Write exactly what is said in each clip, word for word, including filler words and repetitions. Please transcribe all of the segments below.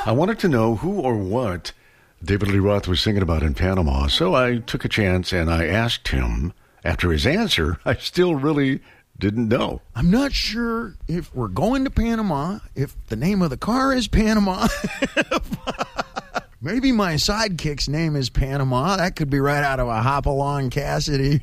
I wanted to know who or what David Lee Roth was singing about in Panama, so I took a chance and I asked him. After his answer, I still really didn't know. I'm not sure if we're going to Panama, if the name of the car is Panama. Maybe my sidekick's name is Panama. That could be right out of a Hopalong Cassidy.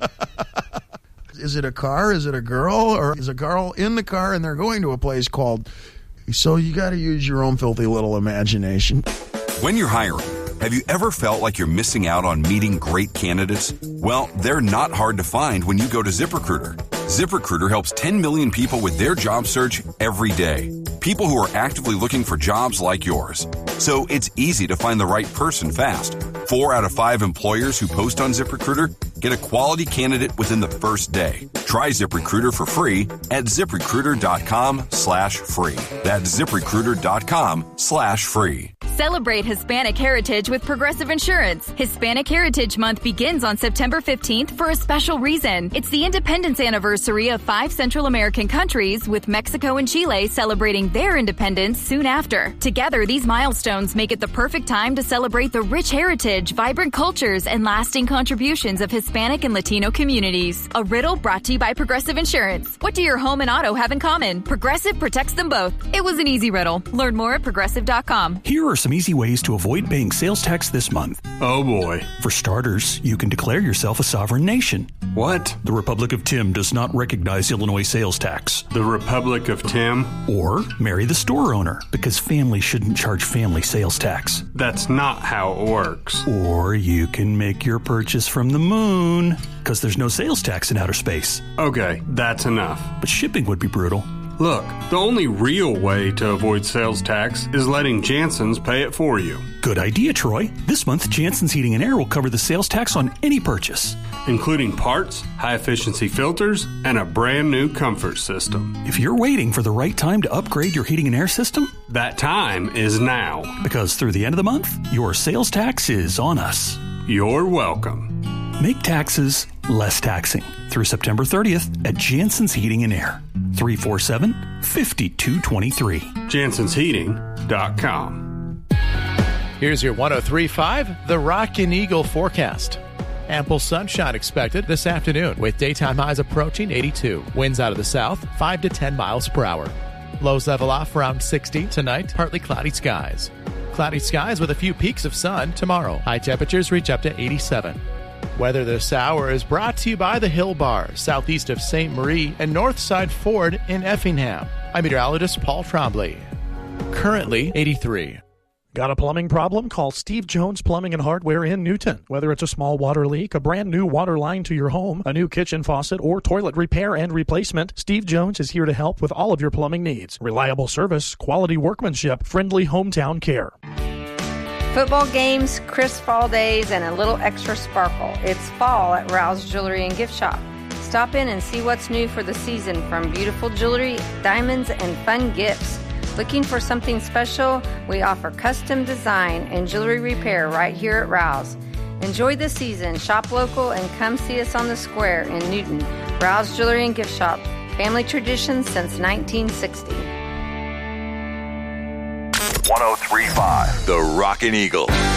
Is it a car? Is it a girl? Or is a girl in the car and they're going to a place called... So you got to use your own filthy little imagination. When you're hiring, have you ever felt like you're missing out on meeting great candidates? Well, they're not hard to find when you go to ZipRecruiter. ZipRecruiter helps ten million people with their job search every day. People who are actively looking for jobs like yours. So it's easy to find the right person fast. Four out of five employers who post on ZipRecruiter get a quality candidate within the first day. Try ZipRecruiter for free at ZipRecruiter.com slash free. That's ZipRecruiter.com slash free. Celebrate Hispanic Heritage with Progressive Insurance. Hispanic Heritage Month begins on September fifteenth for a special reason. It's the independence anniversary of five Central American countries, with Mexico and Chile celebrating their independence soon after. Together, these milestones make it the perfect time to celebrate the rich heritage, vibrant cultures, and lasting contributions of Hispanic and Latino communities. A riddle brought to you by Progressive Insurance. What do your home and auto have in common? Progressive protects them both. It was an easy riddle. Learn more at progressive dot com. Here are some easy ways to avoid paying sales tax this month. Oh boy. For starters, you can declare yourself a sovereign nation. What? The Republic of Tim does not recognize Illinois sales tax. The Republic of Tim? Or marry the store owner, because family shouldn't charge family sales tax. That's not how it works. Or you can make your purchase from the moon, because there's no sales tax in outer space. Okay, that's enough. But shipping would be brutal. Look, the only real way to avoid sales tax is letting Jansen's pay it for you. Good idea, Troy. This month, Jansen's Heating and Air will cover the sales tax on any purchase, including parts, high-efficiency filters, and a brand new comfort system. If you're waiting for the right time to upgrade your heating and air system, that time is now. Because through the end of the month, your sales tax is on us. You're welcome. Make taxes less taxing through September thirtieth at Jansen's Heating and Air. three four seven, five two two three. Jansens Heating dot com. Here's your one oh three point five, the Rockin' Eagle forecast. Ample sunshine expected this afternoon with daytime highs approaching eighty-two. Winds out of the south, five to ten miles per hour. Lows level off around sixty tonight, partly cloudy skies. Cloudy skies with a few peaks of sun tomorrow. High temperatures reach up to eighty-seven. Weather this hour is brought to you by the Hill Bar, southeast of Saint Marie and Northside Ford in Effingham. I'm meteorologist Paul Trombley. Currently eighty-three. Got a plumbing problem? Call Steve Jones Plumbing and Hardware in Newton. Whether it's a small water leak, a brand new water line to your home, a new kitchen faucet, or toilet repair and replacement, Steve Jones is here to help with all of your plumbing needs. Reliable service, quality workmanship, friendly hometown care. Football games, crisp fall days, and a little extra sparkle. It's fall at Rouse Jewelry and Gift Shop. Stop in and see what's new for the season, from beautiful jewelry, diamonds, and fun gifts. Looking for something special? We offer custom design and jewelry repair right here at Rouse. Enjoy the season, shop local, and come see us on the square in Newton. Rouse Jewelry and Gift Shop. Family tradition since nineteen sixty. one oh three point five, the Rockin' Eagle.